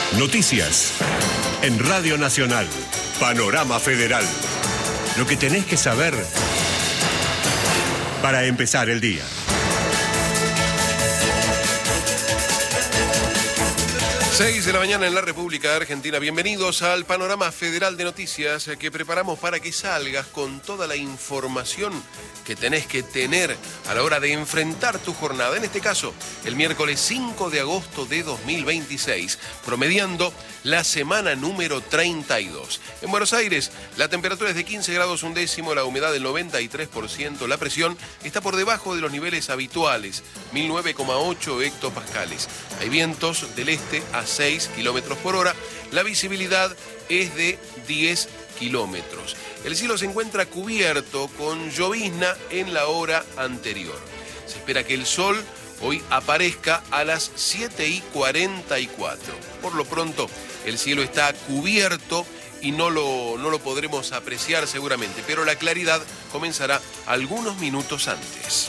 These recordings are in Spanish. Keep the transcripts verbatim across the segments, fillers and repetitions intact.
Noticias en Radio Nacional. Panorama Federal. Lo que tenés que saber para empezar el día. seis de la mañana en la República Argentina. Bienvenidos al Panorama Federal de Noticias que preparamos para que salgas con toda la información que tenés que tener a la hora de enfrentar tu jornada. En este caso, el miércoles cinco de agosto de dos mil veintiséis, promediando la semana número treinta y dos. En Buenos Aires, la temperatura es de quince grados un décimo, la humedad del noventa y tres por ciento, la presión está por debajo de los niveles habituales, mil nueve coma ocho hectopascales. Hay vientos del este a seis kilómetros por hora, la visibilidad es de diez kilómetros. El cielo se encuentra cubierto con llovizna en la hora anterior. Se espera que el sol hoy aparezca a las siete y cuarenta y cuatro. Por lo pronto, el cielo está cubierto y no lo, no lo podremos apreciar seguramente, pero la claridad comenzará algunos minutos antes.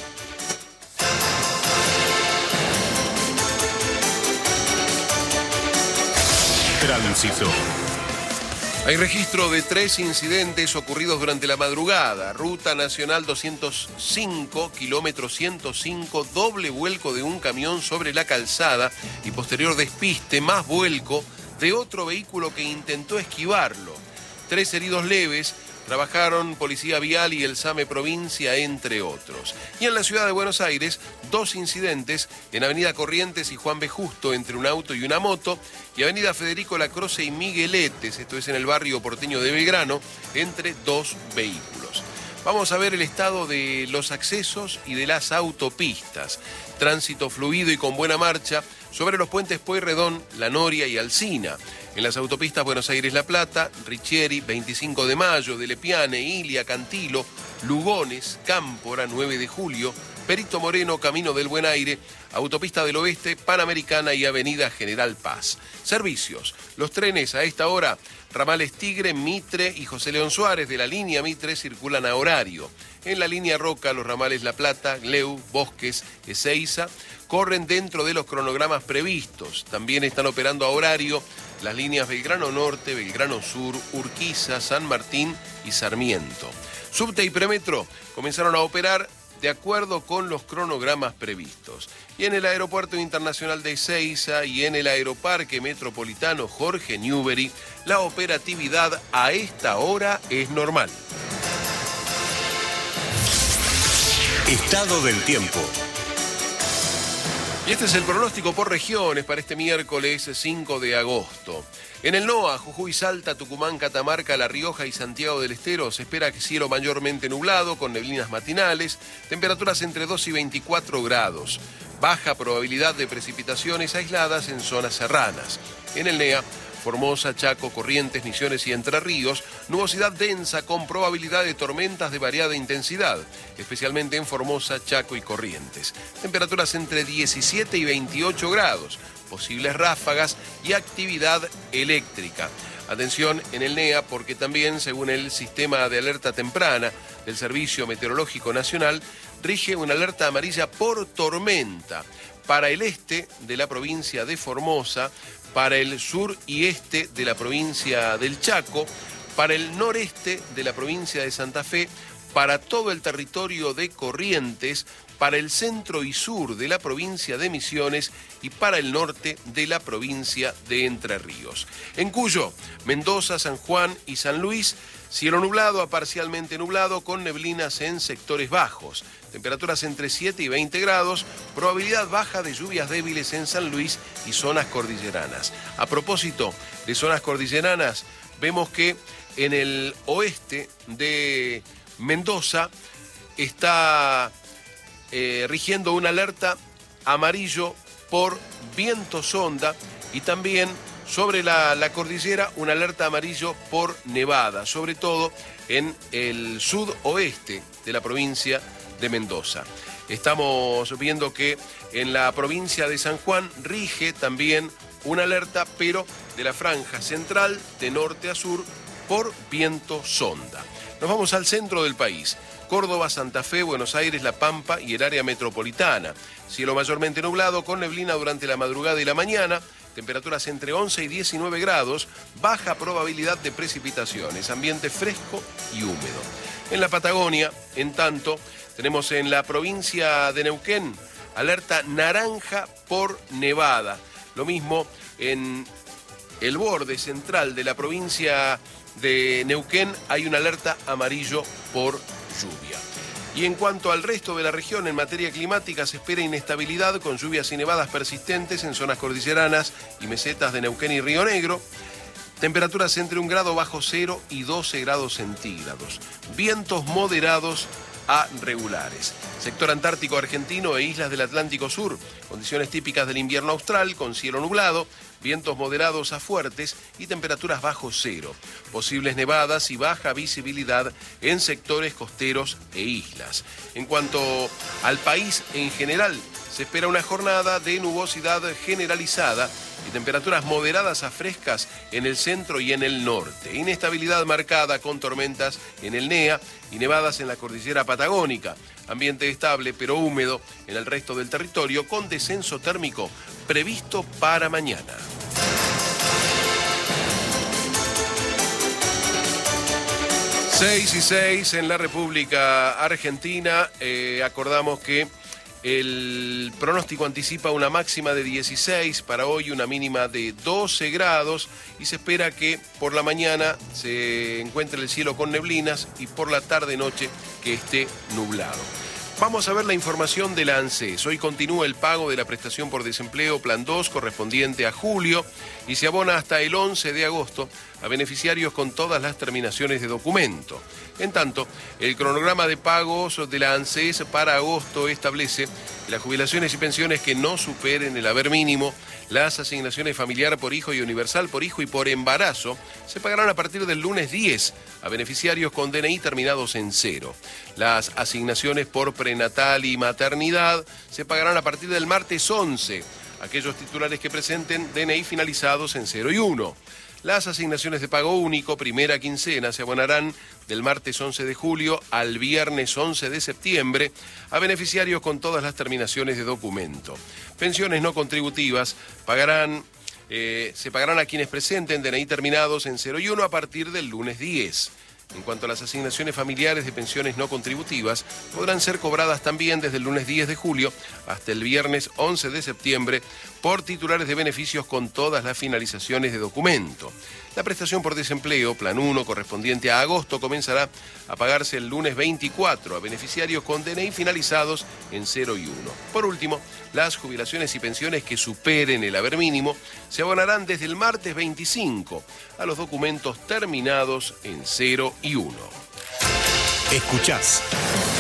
Tránsito. Hay registro de tres incidentes ocurridos durante la madrugada. Ruta Nacional doscientos cinco, kilómetro ciento cinco, doble vuelco de un camión sobre la calzada y posterior despiste, más vuelco de otro vehículo que intentó esquivarlo. Tres heridos leves. Trabajaron Policía Vial y el SAME Provincia, entre otros. Y en la ciudad de Buenos Aires, dos incidentes en Avenida Corrientes y Juan B. Justo entre un auto y una moto, y Avenida Federico Lacroce y Migueletes, esto es en el barrio porteño de Belgrano, entre dos vehículos. Vamos a ver el estado de los accesos y de las autopistas. Tránsito fluido y con buena marcha sobre los puentes Pueyrredón, La Noria y Alsina. En las autopistas Buenos Aires-La Plata, Richieri, veinticinco de mayo, de Lepiane, Ilia, Cantilo, Lugones, Cámpora, nueve de julio, Perito Moreno, Camino del Buen Aire, Autopista del Oeste, Panamericana y Avenida General Paz. Servicios. Los trenes a esta hora, ramales Tigre, Mitre y José León Suárez de la línea Mitre circulan a horario. En la línea Roca, los ramales La Plata, Gleu, Bosques, Ezeiza, corren dentro de los cronogramas previstos. También están operando a horario las líneas Belgrano Norte, Belgrano Sur, Urquiza, San Martín y Sarmiento. Subte y Premetro comenzaron a operar de acuerdo con los cronogramas previstos. Y en el Aeropuerto Internacional de Ezeiza y en el Aeroparque Metropolitano Jorge Newbery, la operatividad a esta hora es normal. Estado del tiempo. Y este es el pronóstico por regiones para este miércoles cinco de agosto. En el NOA, Jujuy, Salta, Tucumán, Catamarca, La Rioja y Santiago del Estero se espera que cielo mayormente nublado con neblinas matinales, temperaturas entre dos y veinticuatro grados. Baja probabilidad de precipitaciones aisladas en zonas serranas. En el NEA, Formosa, Chaco, Corrientes, Misiones y Entre Ríos, nubosidad densa con probabilidad de tormentas de variada intensidad, especialmente en Formosa, Chaco y Corrientes. Temperaturas entre diecisiete y veintiocho grados, posibles ráfagas y actividad eléctrica. Atención en el NEA porque también, según el sistema de alerta temprana del Servicio Meteorológico Nacional, rige una alerta amarilla por tormenta para el este de la provincia de Formosa, para el sur y este de la provincia del Chaco, para el noreste de la provincia de Santa Fe, para todo el territorio de Corrientes, para el centro y sur de la provincia de Misiones y para el norte de la provincia de Entre Ríos. En Cuyo, Mendoza, San Juan y San Luis, cielo nublado a parcialmente nublado con neblinas en sectores bajos. Temperaturas entre siete y veinte grados, probabilidad baja de lluvias débiles en San Luis y zonas cordilleranas. A propósito de zonas cordilleranas, vemos que en el oeste de Mendoza está eh, rigiendo una alerta amarillo por viento sonda y también sobre la, la cordillera una alerta amarillo por nevada, sobre todo en el sudoeste de la provincia de Mendoza. Estamos viendo que en la provincia de San Juan rige también una alerta, pero de la franja central de norte a sur por viento sonda. Nos vamos al centro del país. Córdoba, Santa Fe, Buenos Aires, La Pampa y el área metropolitana. Cielo mayormente nublado con neblina durante la madrugada y la mañana. temperaturas entre once y diecinueve grados, baja probabilidad de precipitaciones, ambiente fresco y húmedo. En la Patagonia, en tanto, tenemos en la provincia de Neuquén alerta naranja por nevada. Lo mismo en el borde central de la provincia de Neuquén hay una alerta amarillo por lluvia. Y en cuanto al resto de la región, en materia climática se espera inestabilidad con lluvias y nevadas persistentes en zonas cordilleranas y mesetas de Neuquén y Río Negro. Temperaturas entre un grado bajo cero y doce grados centígrados. Vientos moderados a regulares. Sector antártico argentino e islas del Atlántico Sur. Condiciones típicas del invierno austral con cielo nublado, vientos moderados a fuertes y temperaturas bajo cero. Posibles nevadas y baja visibilidad en sectores costeros e islas. En cuanto al país en general, se espera una jornada de nubosidad generalizada y temperaturas moderadas a frescas en el centro y en el norte. Inestabilidad marcada con tormentas en el N E A y nevadas en la cordillera patagónica. Ambiente estable pero húmedo en el resto del territorio con descenso térmico previsto para mañana. seis y seis en la República Argentina. Eh, acordamos que el pronóstico anticipa una máxima de dieciséis para hoy, una mínima de doce grados y se espera que por la mañana se encuentre el cielo con neblinas y por la tarde-noche que esté nublado. Vamos a ver la información de la ANSES. Hoy continúa el pago de la prestación por desempleo Plan dos correspondiente a julio y se abona hasta el once de agosto a beneficiarios con todas las terminaciones de documento. En tanto, el cronograma de pagos de la ANSES para agosto establece que las jubilaciones y pensiones que no superen el haber mínimo, las asignaciones familiar por hijo y universal por hijo y por embarazo, se pagarán a partir del lunes diez a beneficiarios con D N I terminados en cero. Las asignaciones por prenatal y maternidad se pagarán a partir del martes once, aquellos titulares que presenten D N I finalizados en cero y uno. Las asignaciones de pago único, primera quincena, se abonarán del martes once de julio al viernes once de septiembre a beneficiarios con todas las terminaciones de documento. Pensiones no contributivas pagarán, eh, se pagarán a quienes presenten D N I terminados en cero y uno a partir del lunes diez. En cuanto a las asignaciones familiares de pensiones no contributivas, podrán ser cobradas también desde el lunes diez de julio hasta el viernes once de septiembre por titulares de beneficios con todas las finalizaciones de documento. La prestación por desempleo, Plan uno, correspondiente a agosto, comenzará a pagarse el lunes veinticuatro a beneficiarios con D N I finalizados en cero y uno. Por último, las jubilaciones y pensiones que superen el haber mínimo se abonarán desde el martes veinticinco a los documentos terminados en cero y uno. Escuchás